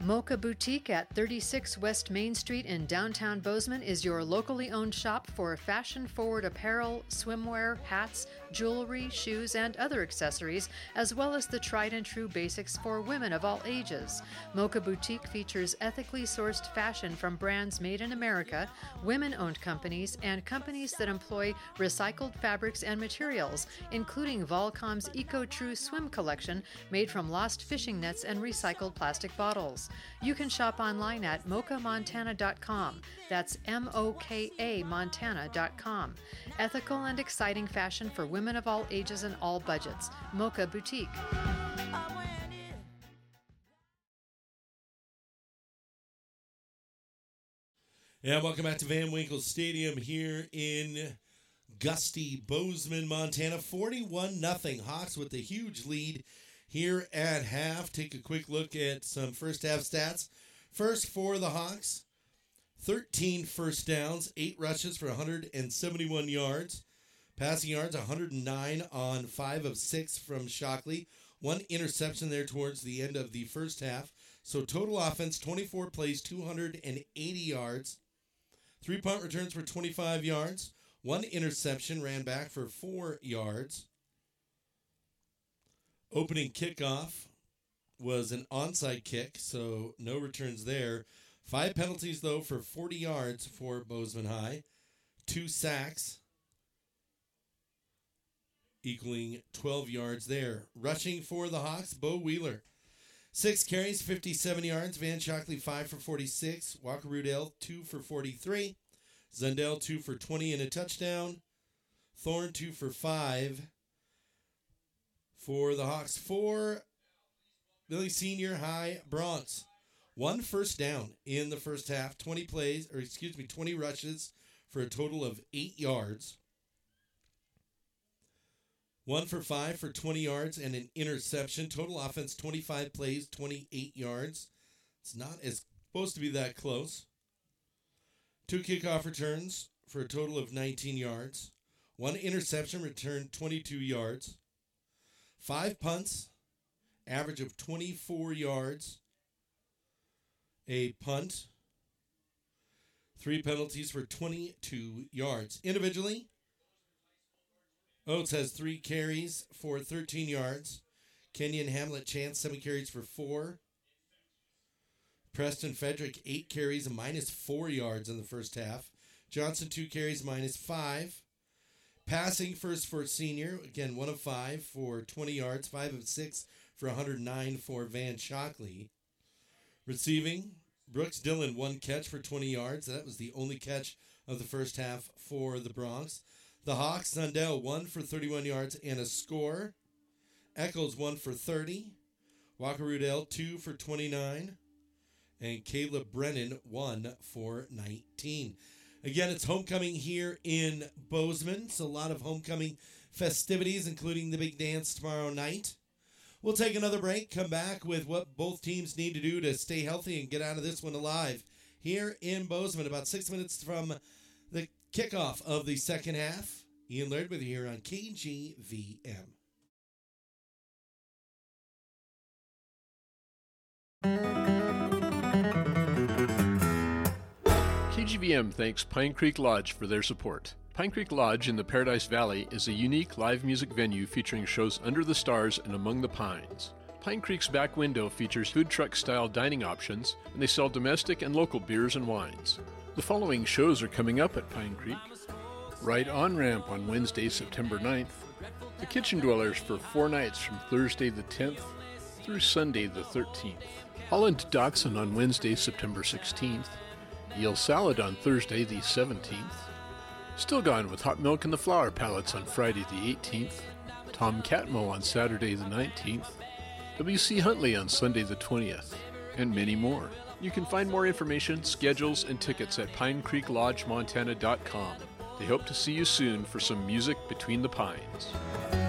Mocha Boutique at 36 West Main Street in downtown Bozeman is your locally owned shop for fashion-forward apparel, swimwear, hats, jewelry, shoes, and other accessories, as well as the tried-and-true basics for women of all ages. Mocha Boutique features ethically sourced fashion from brands made in America, women-owned companies, and companies that employ recycled fabrics and materials, including Volcom's Eco-True Swim collection made from lost fishing nets and recycled plastic bottles. You can shop online at mochamontana.com. That's MOKA Montana.com. Ethical and exciting fashion for women of all ages and all budgets. Mocha Boutique. Yeah, welcome back to Van Winkle Stadium here in gusty Bozeman, Montana. 41-0. Hawks with the huge lead here at half. Take a quick look at some first half stats. First for the Hawks, 13 first downs, 8 rushes for 171 yards. Passing yards, 109 on 5 of 6 from Shockley. 1 interception there towards the end of the first half. So total offense, 24 plays, 280 yards. 3 punt returns for 25 yards. 1 interception, ran back for 4 yards. Opening kickoff was an onside kick, so no returns there. 5 penalties, though, for 40 yards for Bozeman High. 2 sacks, equaling 12 yards there. Rushing for the Hawks, Bo Wheeler. 6 carries, 57 yards. Van Shockley, 5 for 46. Walker Rudell, 2 for 43. Zundell, 2 for 20 and a touchdown. Thorne, 2 for 5. For the Hawks, 4, Billy Senior High Bronx. 1 first down in the first half, 20 rushes for a total of 8 yards. 1 for 5 for 20 yards and an interception. Total offense, 25 plays, 28 yards. It's not as supposed to be that close. 2 kickoff returns for a total of 19 yards. 1 interception, returned 22 yards. 5 punts, average of 24 yards. A punt. 3 penalties for 22 yards. Individually, Oates has 3 carries for 13 yards. Kenyon Hamlet Chance, 7 carries for 4. Preston Frederick, 8 carries and minus 4 yards in the first half. Johnson, 2 carries, minus 5. Passing first for Senior, again, 1 of 5 for 20 yards, 5 of 6 for 109 for Van Shockley. Receiving, Brooks Dillon, 1 catch for 20 yards. That was the only catch of the first half for the Bronx. The Hawks, Zundell, 1 for 31 yards and a score. Eccles, 1 for 30. Walker Rudell, 2 for 29. And Caleb Brennan, 1 for 19. Again, it's homecoming here in Bozeman, so a lot of homecoming festivities, including the big dance tomorrow night. We'll take another break, come back with what both teams need to do to stay healthy and get out of this one alive. Here in Bozeman, about 6 minutes from the kickoff of the second half. Ian Laird with you here on KGVM. KGVM thanks Pine Creek Lodge for their support. Pine Creek Lodge in the Paradise Valley is a unique live music venue featuring shows under the stars and among the pines. Pine Creek's back window features food truck-style dining options, and they sell domestic and local beers and wines. The following shows are coming up at Pine Creek. Right On Ramp on Wednesday, September 9th. The Kitchen Dwellers for 4 nights from Thursday the 10th through Sunday the 13th. Holland Dachshund on Wednesday, September 16th. Eel Salad on Thursday the 17th. Still Gone with Hot Milk and the Flower Palettes on Friday the 18th. Tom Catmull on Saturday the 19th. W.C. Huntley on Sunday the 20th. And many more. You can find more information, schedules, and tickets at PineCreekLodgeMontana.com. They hope to see you soon for some music between the pines.